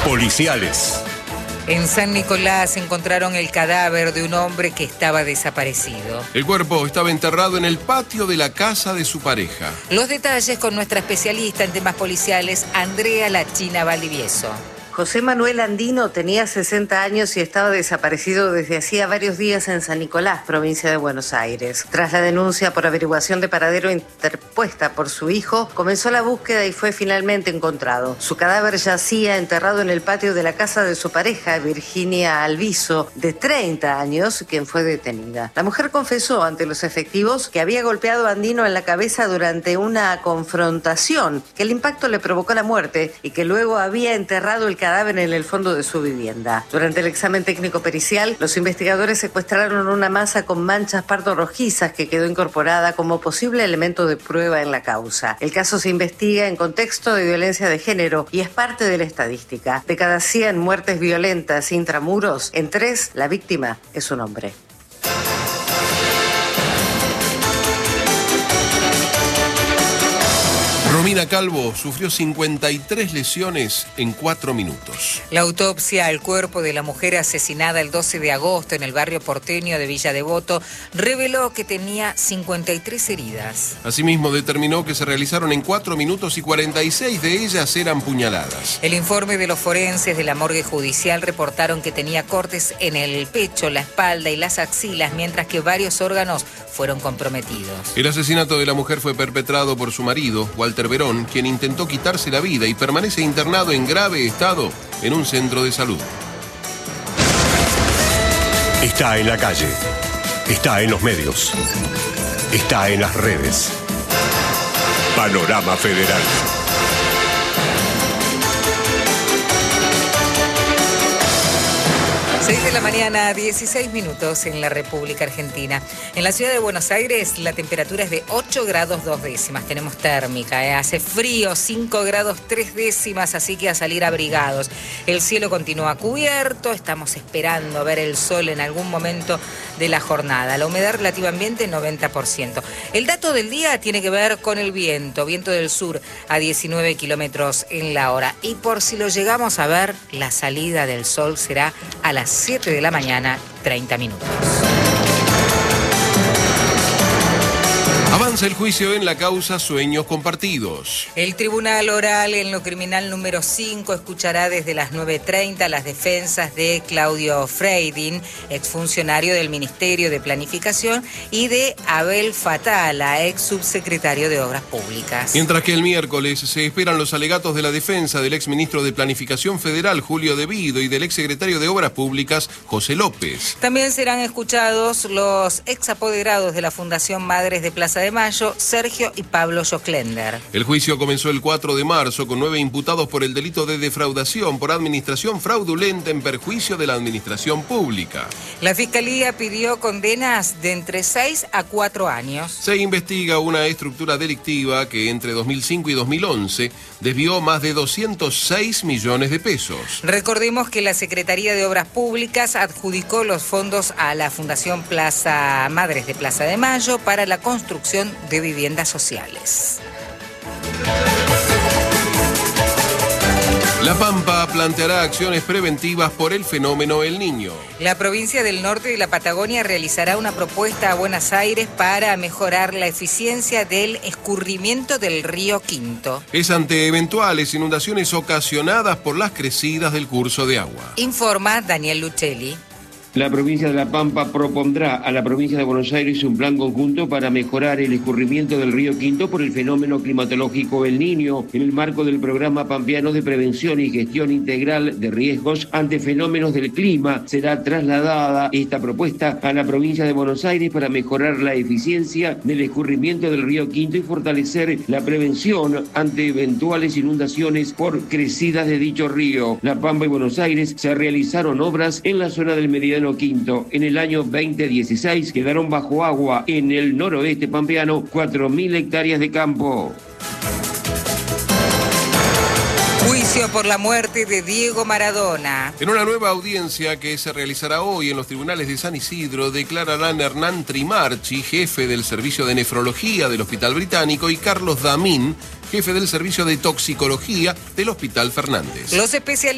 Policiales. En San Nicolás encontraron el cadáver de un hombre que estaba desaparecido. El cuerpo estaba enterrado en el patio de la casa de su pareja. Los detalles con nuestra especialista en temas policiales, Andrea La China Valdivieso. José Manuel Andino tenía 60 años y estaba desaparecido desde hacía varios días en San Nicolás, provincia de Buenos Aires. Tras la denuncia por averiguación de paradero interpuesta por su hijo, comenzó la búsqueda y fue finalmente encontrado. Su cadáver yacía enterrado en el patio de la casa de su pareja, Virginia Alviso, de 30 años, quien fue detenida. La mujer confesó ante los efectivos que había golpeado a Andino en la cabeza durante una confrontación, que el impacto le provocó la muerte y que luego había enterrado el cadáver en el fondo de su vivienda. Durante el examen técnico pericial, los investigadores secuestraron una masa con manchas pardo rojizas que quedó incorporada como posible elemento de prueba en la causa. El caso se investiga en contexto de violencia de género y es parte de la estadística. De cada 100 muertes violentas intramuros, en 3 la víctima es un hombre. Romina Calvo sufrió 53 lesiones en 4 minutos. La autopsia al cuerpo de la mujer asesinada el 12 de agosto en el barrio porteño de Villa Devoto reveló que tenía 53 heridas. Asimismo, determinó que se realizaron en 4 minutos y 46 de ellas eran puñaladas. El informe de los forenses de la morgue judicial reportaron que tenía cortes en el pecho, la espalda y las axilas, mientras que varios órganos fueron comprometidos. El asesinato de la mujer fue perpetrado por su marido, Walter Verón, quien intentó quitarse la vida y permanece internado en grave estado en un centro de salud. Está en la calle, está en los medios, está en las redes. Panorama Federal. 6 de la mañana, 16 minutos en la República Argentina. En la ciudad de Buenos Aires la temperatura es de 8 grados 2 décimas. Tenemos térmica, hace frío, 5 grados 3 décimas, así que a salir abrigados. El cielo continúa cubierto, estamos esperando ver el sol en algún momento de la jornada. La humedad relativa ambiente 90%. El dato del día tiene que ver con el viento del sur a 19 kilómetros en la hora. Y por si lo llegamos a ver, la salida del sol será a las 7 de la mañana, 30 minutos. Avanza el juicio en la causa Sueños Compartidos. El Tribunal Oral en lo Criminal número 5 escuchará desde las 9:30 las defensas de Claudio Freidin, exfuncionario del Ministerio de Planificación, y de Abel Fatala, ex subsecretario de Obras Públicas. Mientras que el miércoles se esperan los alegatos de la defensa del exministro de Planificación Federal, Julio De Vido, y del exsecretario de Obras Públicas, José López. También serán escuchados los exapoderados de la Fundación Madres de Plaza de Mayo, Sergio y Pablo Joclender. El juicio comenzó el 4 de marzo con 9 imputados por el delito de defraudación por administración fraudulenta en perjuicio de la administración pública. La Fiscalía pidió condenas de entre 6 a 4 años. Se investiga una estructura delictiva que entre 2005 y 2011 desvió más de 206 millones de pesos. Recordemos que la Secretaría de Obras Públicas adjudicó los fondos a la Fundación Madres de Plaza de Mayo para la construcción de viviendas sociales. La Pampa planteará acciones preventivas por el fenómeno El Niño. La provincia del norte de la Patagonia realizará una propuesta a Buenos Aires para mejorar la eficiencia del escurrimiento del río Quinto. Es ante eventuales inundaciones ocasionadas por las crecidas del curso de agua. Informa Daniel Luchelli. La provincia de La Pampa propondrá a la provincia de Buenos Aires un plan conjunto para mejorar el escurrimiento del río Quinto por el fenómeno climatológico El Niño, en el marco del programa pampeano de prevención y gestión integral de riesgos ante fenómenos del clima. Será trasladada esta propuesta a la provincia de Buenos Aires para mejorar la eficiencia del escurrimiento del río Quinto y fortalecer la prevención ante eventuales inundaciones por crecidas de dicho río. La Pampa y Buenos Aires se realizaron obras en la zona del Meridiano Quinto. En el año 2016 quedaron bajo agua en el noroeste pampeano 4.000 hectáreas de campo. Juicio por la muerte de Diego Maradona. En una nueva audiencia que se realizará hoy en los tribunales de San Isidro, declararán Hernán Trimarchi, jefe del servicio de nefrología del Hospital Británico, y Carlos Damín, jefe del servicio de toxicología del Hospital Fernández. Los especialistas